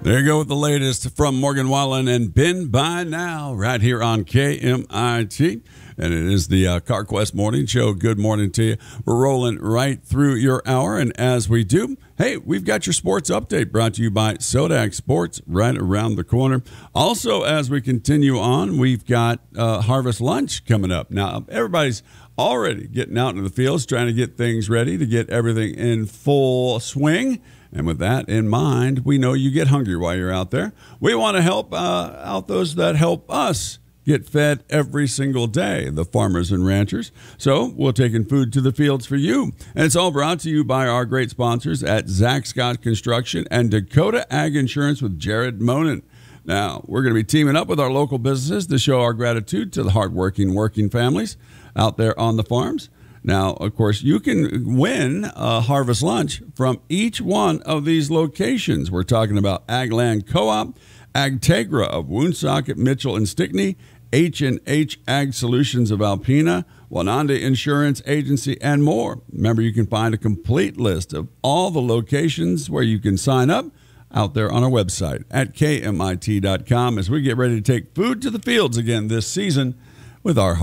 There you go with the latest from Morgan Wallen and Ben By Now right here on KMIT. And it is the CarQuest Morning Show. Good morning to you. We're rolling right through your hour. And as we do, hey, we've got your sports update brought to you by Sodak Sports right around the corner. Also, as we continue on, we've got Harvest Lunch coming up. Now, everybody's already getting out into the fields, trying to get things ready to get everything in full swing. And with that in mind, we know you get hungry while you're out there. We want to help out those that help us get fed every single day, the farmers and ranchers. So we're taking food to the fields for you. And it's all brought to you by our great sponsors at Zach Scott Construction and Dakota Ag Insurance with Jared Monin. Now, we're going to be teaming up with our local businesses to show our gratitude to the hardworking working families out there on the farms. Now, of course, you can win a Harvest Lunch from each one of these locations. We're talking about Agland Co-op, Agtegra of Woonsocket, Mitchell, and Stickney, H&H Ag Solutions of Alpena, Wananda Insurance Agency, and more. Remember, you can find a complete list of all the locations where you can sign up out there on our website at KMIT.com as we get ready to take food to the fields again this season with our